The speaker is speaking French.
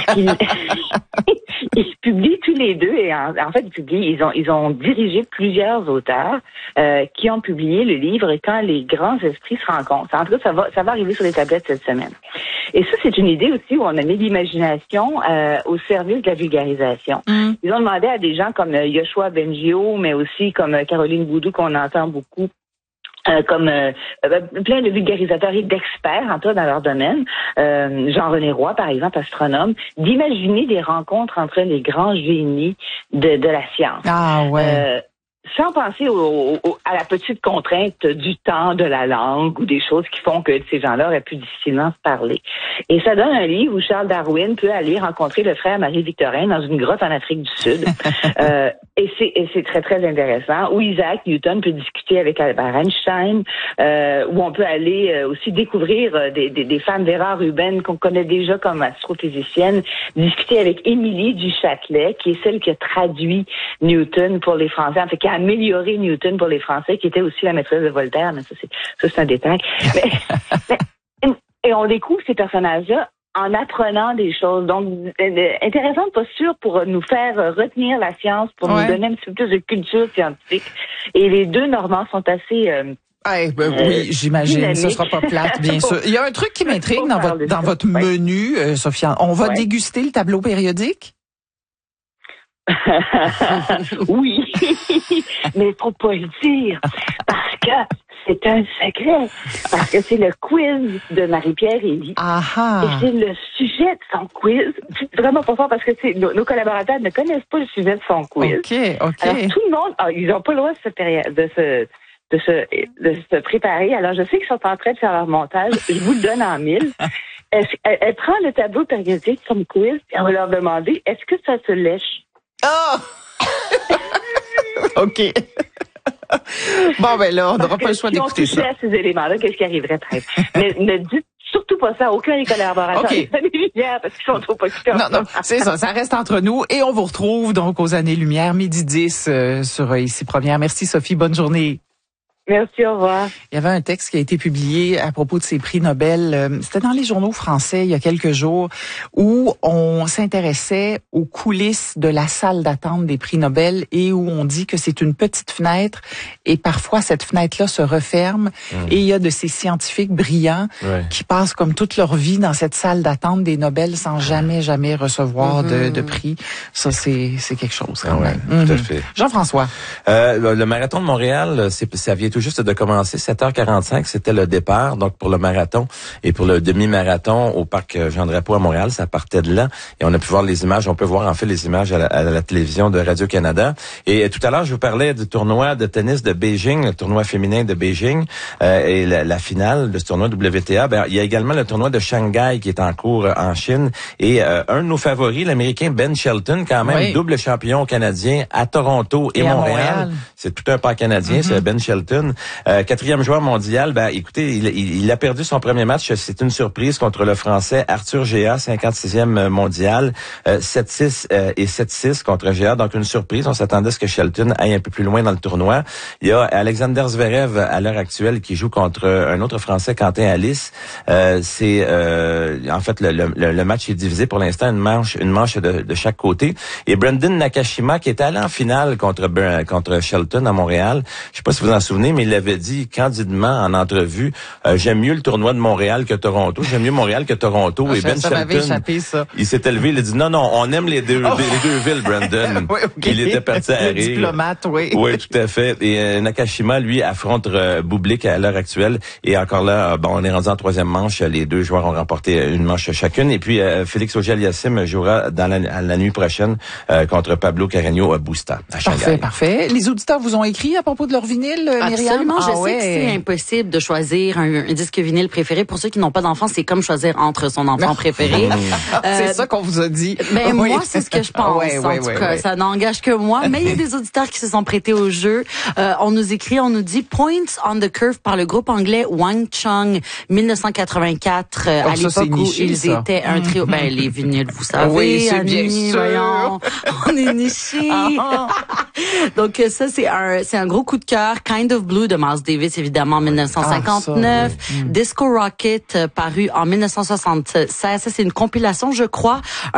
Ils publient tous les deux et en fait ils ont dirigé plusieurs auteurs qui ont publié le livre Quand les grands esprits se rencontrent. En tout cas, ça va arriver sur les tablettes cette semaine. Et ça, c'est une idée aussi où on a mis l'imagination au service de la vulgarisation. Ils ont demandé à des gens comme Yoshua Bengio, mais aussi comme Caroline Boudou, qu'on entend beaucoup, comme plein de vulgarisateurs et d'experts, en tout cas dans leur domaine, Jean-René Roy, par exemple, astronome, d'imaginer des rencontres entre les grands génies de la science. Ah ouais. Sans penser à la petite contrainte du temps, de la langue ou des choses qui font que ces gens-là auraient pu difficilement se parler. Et ça donne un livre où Charles Darwin peut aller rencontrer le frère Marie-Victorin dans une grotte en Afrique du Sud. Et c'est très, très intéressant. Où Isaac Newton peut discuter avec Albert Einstein, où on peut aller aussi découvrir des femmes, Vera Rubin, qu'on connaît déjà comme astrophysicienne, discuter avec Émilie du Châtelet, qui est celle qui a traduit Newton pour les Français, en fait, qui a amélioré Newton pour les Français, qui était aussi la maîtresse de Voltaire, mais ça c'est un détail. Et on découvre ces personnages-là en apprenant des choses. Donc, intéressante posture pour nous faire retenir la science, pour nous donner un petit peu plus de culture scientifique. Et les deux Normands sont assez... oui, j'imagine. Dynamique. Ce sera pas plate, bien sûr. Il y a un truc qui m'intrigue dans votre menu, Sofiane. On va déguster le tableau périodique? Oui, mais faut pas le dire, parce que c'est un secret, parce que c'est le quiz de Marie-Pierre Elie. Aha. Et c'est le sujet de son quiz. C'est vraiment pas fort parce que nos collaborateurs ne connaissent pas le sujet de son quiz. OK. Alors tout le monde, ils ont pas le droit de se préparer. Alors je sais qu'ils sont en train de faire leur montage. Je vous le donne en mille. Elle prend le tableau périodique comme quiz et on va leur demander, est-ce que ça se lèche? Oh! OK. Bon, ben là, on n'aura pas le choix d'écouter ça. Si on touchait à ces éléments-là, qu'est-ce qui arriverait peut-être? Mais ne dites surtout pas ça à aucun des collaborateurs. Okay. Des lumières parce qu'ils sont trop occupés. Non, c'est ça. Ça reste entre nous. Et on vous retrouve donc aux Années-Lumière, midi 10 sur Ici Première. Merci, Sophie. Bonne journée. Merci, au revoir. Il y avait un texte qui a été publié à propos de ces prix Nobel. C'était dans les journaux français il y a quelques jours où on s'intéressait aux coulisses de la salle d'attente des prix Nobel et où on dit que c'est une petite fenêtre et parfois cette fenêtre-là se referme et il y a de ces scientifiques brillants qui passent comme toute leur vie dans cette salle d'attente des Nobel sans jamais recevoir de prix. Ça, c'est quelque chose quand même. Tout à fait. Jean-François. Le marathon de Montréal, ça vient tout juste de commencer, 7h45, c'était le départ, donc pour le marathon et pour le demi-marathon au parc Jean-Drapeau à Montréal, ça partait de là et on a pu voir les images, on peut voir en fait les images à la télévision de Radio-Canada. Et tout à l'heure, je vous parlais du tournoi de tennis de Beijing, le tournoi féminin de Beijing et la finale de ce tournoi WTA. Ben, il y a également le tournoi de Shanghai qui est en cours en Chine et un de nos favoris, l'Américain Ben Shelton, quand même double champion canadien à Toronto et Montréal. C'est tout un pas canadien, c'est Ben Shelton. 4e joueur mondial, ben écoutez, il a perdu son premier match, c'est une surprise contre le Français Arthur Géa, 56e mondial, 7-6 et 7-6 contre Géa, donc une surprise. On s'attendait à ce que Shelton aille un peu plus loin dans le tournoi. Il y a Alexander Zverev à l'heure actuelle qui joue contre un autre Français, Quentin Alice. C'est en fait le match est divisé pour l'instant une manche de chaque côté. Et Brendan Nakashima qui est allé en finale contre Shelton à Montréal. Je sais pas si vous en souvenez, mais il avait dit candidement en entrevue, j'aime mieux le tournoi de Montréal que Toronto. J'aime mieux Montréal que Toronto. Et Ben Shelton, il s'est élevé, il a dit non, on aime les deux villes, Brandon. Il était parti à rire. Diplomate, oui. Oui, tout à fait. Et Nakashima, lui, affronte Bublik à l'heure actuelle. Et encore là, on est rendu en 3e manche. Les deux joueurs ont remporté une manche chacune. Et puis, Félix Auger-Aliassime jouera dans la nuit prochaine contre Pablo Carreño Busta à Shanghai. Parfait. Les auditeurs vous ont écrit à propos de leur vinyle, Myriam? Absolument. Je sais que c'est impossible de choisir un disque vinyle préféré. Pour ceux qui n'ont pas d'enfants, c'est comme choisir entre son enfant préféré. C'est ça qu'on vous a dit. Ben, moi, c'est ce que je pense. En tout cas, ça n'engage que moi. Mais il y a des auditeurs qui se sont prêtés au jeu. On nous écrit, on nous dit Points on the Curve par le groupe anglais Wang Chung, 1984, à l'époque où ils étaient un trio. Ben, les vinyles, vous savez. Oui, c'est bien sûr. Voyons, on est nichés. Donc, ça, c'est un gros coup de cœur. Kind of Blue de Miles Davis, évidemment, en 1959. Disco Rocket, paru en 1976. Ça, c'est une compilation, je crois.